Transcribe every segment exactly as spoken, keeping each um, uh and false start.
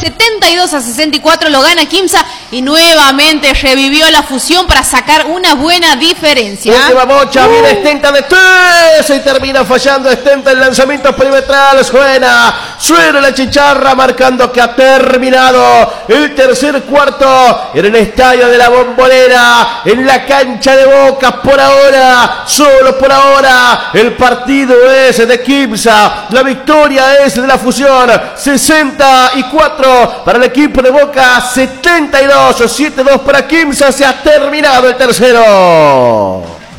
setenta y dos a sesenta y cuatro lo gana Quimsa y nuevamente revivió la fusión para sacar una buena diferencia. Última bocha, uh. viene Estenta de tres y termina fallando Estenta en lanzamientos perimetrales. Suena, suena la chicharra marcando que ha terminado el tercer cuarto en el estadio de la Bombonera, en la cancha de Boca. Por ahora, solo por ahora, el partido es de Quimsa, la victoria es de la fusión. Sesenta y cuatro para el equipo de Boca, setenta y dos, siete dos para Quimsa. Se ha terminado el tercero.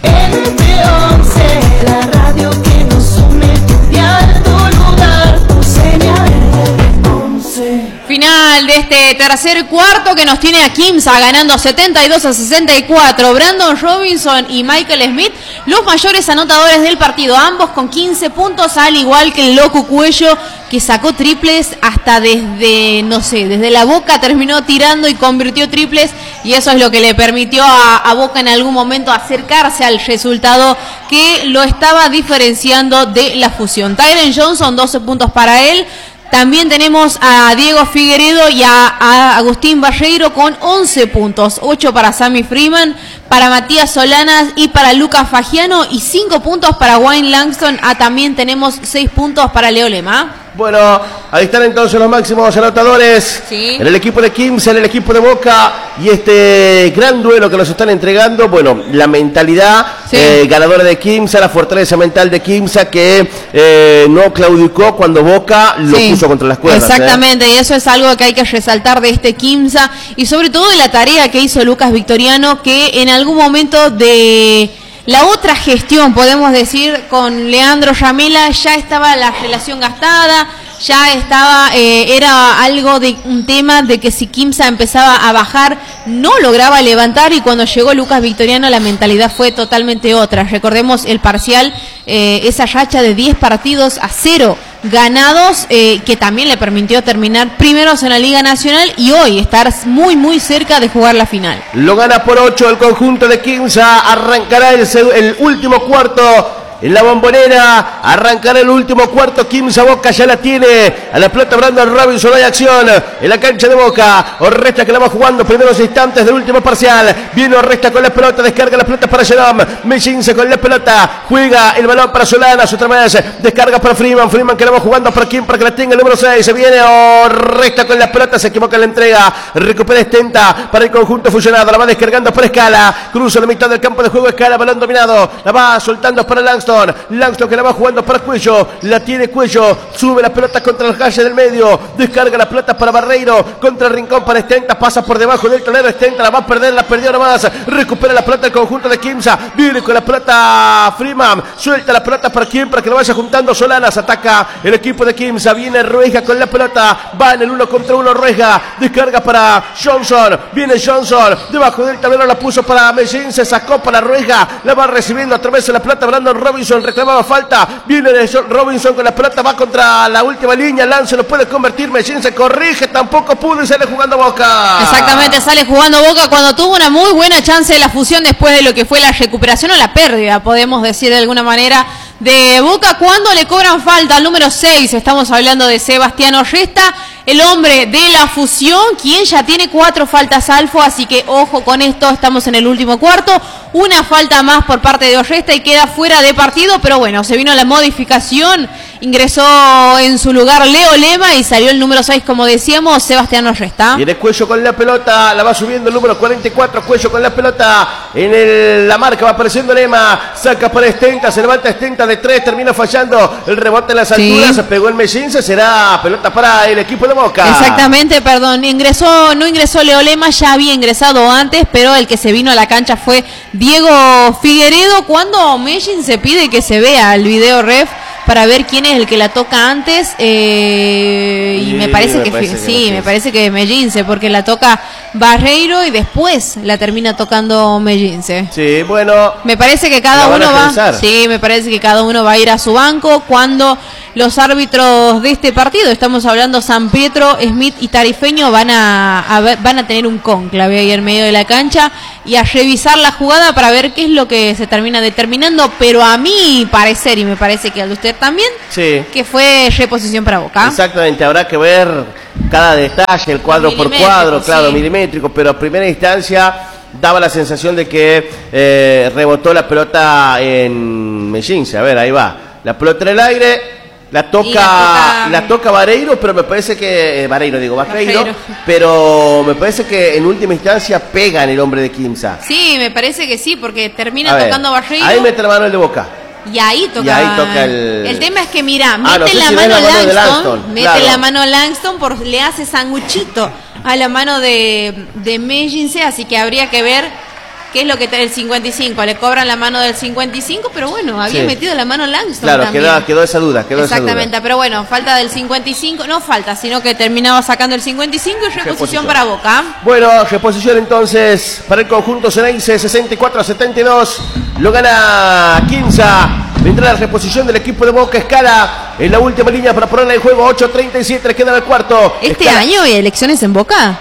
La radio que nos une y a tu lugar, tu señal once. Final de este tercer cuarto que nos tiene a Quimsa ganando setenta y dos a sesenta y cuatro. Brandon Robinson y Michael Smith, los mayores anotadores del partido, ambos con quince puntos, al igual que el Loco Cuello, que sacó triples hasta desde, no sé, desde la Boca terminó tirando y convirtió triples, y eso es lo que le permitió a, a Boca en algún momento acercarse al resultado que lo estaba diferenciando de la fusión. Tyren Johnson, doce puntos para él. También tenemos a Diego Figueredo y a, a Agustín Barreiro con once puntos, ocho para Sammy Freeman, para Matías Solanas y para Lucas Fagiano, y cinco puntos para Wayne Langston. Ah, también tenemos seis puntos para Leo Lema. Bueno, ahí están entonces los máximos anotadores, sí, en el equipo de Quimsa, en el equipo de Boca, y este gran duelo que nos están entregando. Bueno, la mentalidad sí. eh, ganadora de Quimsa, la fortaleza mental de Quimsa, que eh, no claudicó cuando Boca lo sí. puso contra las cuerdas. Exactamente, ¿eh? y eso es algo que hay que resaltar de este Quimsa, y sobre todo de la tarea que hizo Lucas Victoriano, que en algún momento de la otra gestión, podemos decir, con Leandro Yamela, ya estaba la relación gastada, ya estaba, eh, era algo de un tema de que si Quimsa empezaba a bajar, no lograba levantar, y cuando llegó Lucas Victoriano la mentalidad fue totalmente otra. Recordemos el parcial, eh, esa racha de diez partidos a cero ganados, eh, que también le permitió terminar primeros en la Liga Nacional y hoy estar muy muy cerca de jugar la final. Lo gana por ocho el conjunto de Quimsa. Arrancará el, el último cuarto en la Bombonera, arrancará el último cuarto. Quimsa. Boca ya la tiene a la pelota. Brandon Robinson, hay acción en la cancha de Boca. Orresta que la va jugando primeros instantes del último parcial. Viene Orresta con la pelota, descarga la pelota para Jerome Mellince con la pelota, juega el balón para Solanas, otra vez descarga para Freeman, Freeman que la va jugando para quien, para que la tenga el número seis. Se viene Orresta con la pelota, se equivoca en la entrega, recupera Estenta para el conjunto fusionado, la va descargando para Escala, cruza la mitad del campo de juego. Escala, balón dominado, la va soltando para Langston. Langston que la va jugando para Cuello, la tiene Cuello, sube la pelota contra el calle del medio, descarga la pelota para Barreiro, contra el rincón para Estenta, pasa por debajo del tablero. Estenta la va a perder, la perdió nomás, recupera la pelota el conjunto de Quimsa, viene con la pelota Freeman, suelta la pelota para quien, para que lo vaya juntando Solanas, ataca el equipo de Quimsa, viene Ruega con la pelota, va en el uno contra uno Ruega, descarga para Johnson, viene Johnson, debajo del tablero la puso para Mellín, se sacó para Ruega, la va recibiendo a través de la pelota Brandon Robinson. Robinson reclamaba falta, viene Robinson con la pelota, va contra la última línea, Lance lo puede convertir, Mellín se corrige, tampoco pudo y sale jugando Boca. Exactamente, sale jugando Boca cuando tuvo una muy buena chance de la fusión después de lo que fue la recuperación o la pérdida, podemos decir de alguna manera, de Boca, cuando le cobran falta al número seis, estamos hablando de Sebastián Orresta, el hombre de la fusión, quien ya tiene cuatro faltas Alfo, así que ojo con esto, estamos en el último cuarto, una falta más por parte de Orresta y queda fuera de partido, pero bueno, se vino la modificación, ingresó en su lugar Leo Lema y salió el número seis, como decíamos, Sebastián Orresta. Viene Cuello con la pelota, la va subiendo el número cuarenta y cuatro, Cuello con la pelota, en el, la marca va apareciendo Lema, saca para Estenta, se levanta Estenta de tres, termina fallando, el rebote en las alturas, sí. Se pegó el Mellín, será pelota para el equipo de Boca. Exactamente, perdón, ingresó, no ingresó Leo Lema, ya había ingresado antes, pero el que se vino a la cancha fue Diego Figueredo, cuando Mellín se pide que se vea el video ref para ver quién es el que la toca antes, eh, y, y me parece me que parece sí, que me parece que Mellince, porque la toca Barreiro y después la termina tocando Mellince. Sí, bueno. Me parece que cada uno va, sí, me parece que cada uno va a ir a su banco cuando los árbitros de este partido. Estamos hablando San Pietro, Smith y Tarifeño van a, a ver, van a tener un cónclave ahí en medio de la cancha y a revisar la jugada para ver qué es lo que se termina determinando, pero a mi parecer, y me parece que al de usted también, sí, que fue reposición para Boca. Exactamente, habrá que ver cada detalle, el cuadro por cuadro, claro, sí, milimétrico, pero a primera instancia daba la sensación de que eh, rebotó la pelota en Mellince. A ver, ahí va, la pelota en el aire, la toca, la toca, la toca Vareiro, pero me parece que, eh, Vareiro digo, Vareiro, pero me parece que en última instancia pega en el hombre de Quimsa. Sí, me parece que sí, porque termina a tocando ver, Vareiro. Ahí mete la mano el de Boca. Y ahí toca, y ahí toca el... el tema es que mira, mete ah, no sé la, si mano la mano Langston, de Langston, mete claro. la mano Langston, por, le hace sanguchito a la mano de, de Mellince, así que habría que ver qué es lo que trae el cincuenta y cinco, le cobran la mano del cincuenta y cinco, pero bueno, había sí. metido la mano Langston. Claro, también. Quedó, quedó esa duda, quedó Exactamente, esa duda. Pero bueno, falta del cincuenta y cinco, no falta, sino que terminaba sacando el cincuenta y cinco y reposición para Boca. Bueno, reposición entonces para el conjunto Ceneice, sesenta y cuatro a setenta y dos, lo gana Quimsa. Vendrá la reposición del equipo de Boca. Escala en la última línea para ponerla en juego. ocho treinta y siete, le queda el cuarto. ¿Este Escala. año hay elecciones en Boca?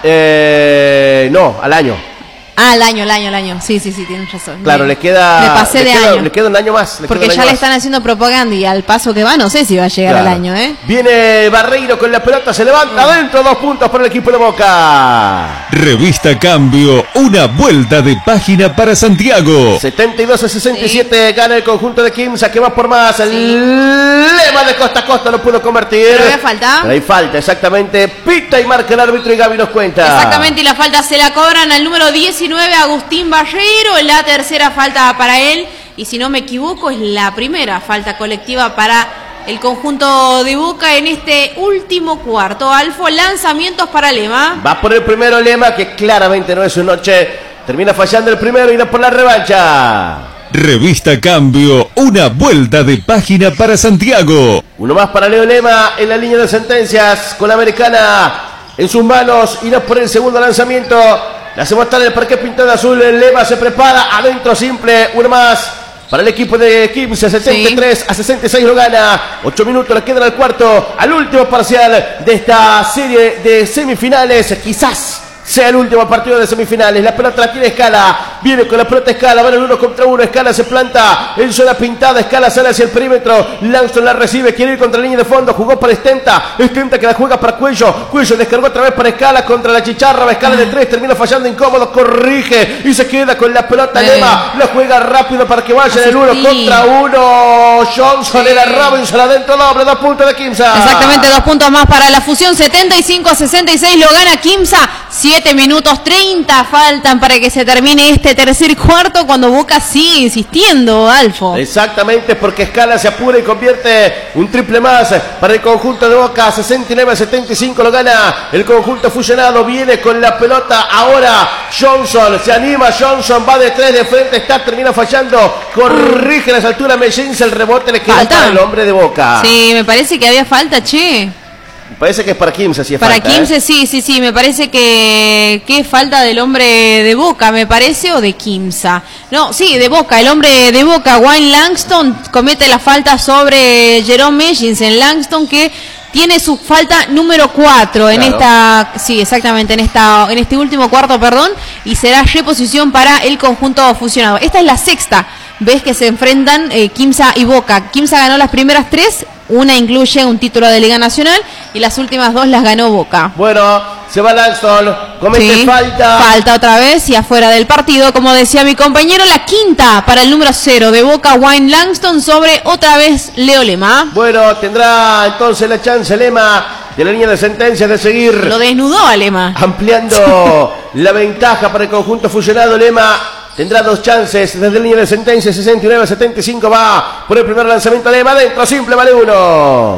Eh, no, al año. Ah, al año, al año, al año. Sí, sí, sí, tienes razón. Claro, me, le queda... Me pasé le de queda, año. Le queda un año más. Le Porque queda un ya año le más. están haciendo propaganda y al paso que va, no sé si va a llegar claro. al año, ¿eh? Viene Barreiro con la pelota, se levanta oh. adentro, dos puntos para el equipo de Boca. Revista Cambio, una vuelta de página para Santiago. setenta y dos a sesenta y siete, sí. Gana el conjunto de Quimsa, que va por más. El sí. lema de costa a costa lo pudo convertir. Pero había falta. Pero hay falta, exactamente. Pita y marca el árbitro y Gaby nos cuenta. Exactamente, y la falta se la cobran al número diecinueve, Agustín Barreiro. La tercera falta para él, y si no me equivoco es la primera falta colectiva para el conjunto de Boca en este último cuarto. Alfo, lanzamientos para Lema. Va por el primero Lema, que claramente no es su noche. Termina fallando el primero y da por la revancha. Revista Cambio, una vuelta de página para Santiago. Uno más para Leo Lema en la línea de sentencias, con la americana en sus manos, y no por el segundo lanzamiento. La hacemos estar en el parque pintado de azul. El Lema se prepara, adentro simple, uno más para el equipo de Quimsa. Setenta y tres a sesenta y seis lo gana. Ocho minutos le quedan al cuarto, al último parcial de esta serie de semifinales. Quizás sea el último partido de semifinales. La pelota la tiene Escala, viene con la pelota Escala, van el uno contra uno. Escala se planta en zona pintada, Escala sale hacia el perímetro, Langston la recibe, quiere ir contra la línea de fondo, jugó para Estenta, Estenta que la juega para Cuello, Cuello descargó otra vez para Escala contra la Chicharra, Escala de tres, termina fallando incómodo, corrige y se queda con la pelota. eh. Lema la juega rápido para que vaya en el uno contra uno. Johnson sí. Era Robinson adentro, doble, dos puntos de Quimsa. Exactamente, dos puntos más para la fusión. Setenta y cinco a sesenta y seis lo gana Quimsa. siete minutos treinta faltan para que se termine este tercer cuarto, cuando Boca sigue insistiendo, Alfo. Exactamente, porque Escala se apura y convierte un triple más para el conjunto de Boca. Sesenta y nueve a setenta y cinco lo gana el conjunto fusionado. Viene con la pelota ahora Johnson, se anima Johnson, va de tres de frente, está, termina fallando, corrige a las alturas Mellince, el rebote le queda para el hombre de Boca. Sí, me parece que había falta, che. Me parece que es para Quimsa, sí es para falta. Para Quimsa, ¿eh? sí, sí, sí, me parece que, que es falta del hombre de Boca, me parece, o de Quimsa. No, sí, de Boca, el hombre de Boca, Wayne Langston, comete la falta sobre Jerome Mellince, en Langston, que tiene su falta número cuatro en claro. esta, sí, exactamente, en esta, en este último cuarto, perdón, y será reposición para el conjunto fusionado. Esta es la sexta vez que se enfrentan eh, Quimsa y Boca. Quimsa ganó las primeras tres, una incluye un título de Liga Nacional, y las últimas dos las ganó Boca. Bueno, se va Langston, comete sí, falta. Falta otra vez y afuera del partido, como decía mi compañero, la quinta para el número cero de Boca, Wayne Langston, sobre otra vez Leo Lema. Bueno, tendrá entonces la chance Lema de la línea de sentencias de seguir. Lo desnudó a Lema. Ampliando la ventaja para el conjunto fusionado. Lema tendrá dos chances desde la línea de sentencia. Sesenta y nueve a setenta y cinco va por el primer lanzamiento. Lema adentro, simple, vale uno.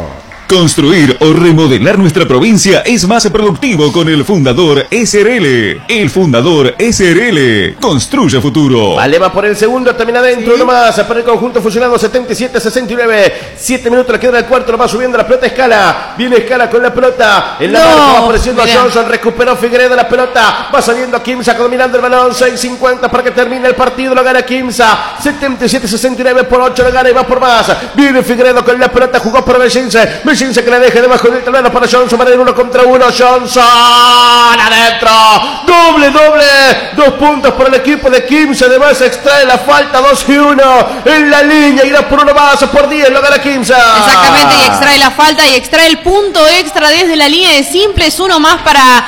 Construir o remodelar nuestra provincia es más productivo con el Fundador S R L. El Fundador S R L. Construye futuro. Vale, va por el segundo, termina adentro Sí. nomás. Para el conjunto funcionando setenta y siete a sesenta y nueve. siete minutos le queda en el cuarto, lo va subiendo la pelota Escala. Viene Escala con la pelota. En la No, marca va apareciendo mira. Johnson. Recuperó Figueredo la pelota. Va saliendo Quimsa dominando el balón. seis cincuenta para que termine el partido. Lo gana Quimsa. setenta y siete a sesenta y nueve por ocho. Lo gana y va por más. Viene Figueredo con la pelota. Jugó por Bellince. Bellince que la deja debajo del tablero para Johnson. Para el uno contra uno. Johnson adentro. Doble, doble. Dos puntos por el equipo de Quimsa. Además extrae la falta. dos y uno en la línea. Irá por uno más. Por diez. Lo gana Quimsa. Exactamente, y extrae la falta y extrae el punto extra desde la línea de simples, uno más para